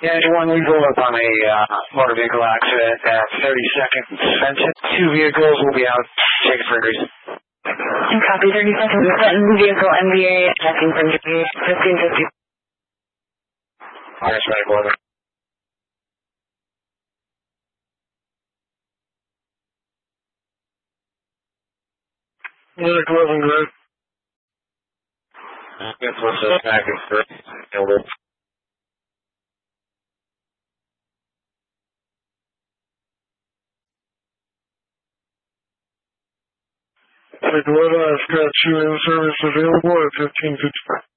Yeah, one legal up on a motor vehicle accident at 32nd Suspension. 2 vehicles will be out taken for injuries. Copy 32nd Suspension vehicle MVA checking for injuries. 1550. August medical order. Medical 11, good. Guess what's the package for it? Medical 11, I've got you in service available at 1550.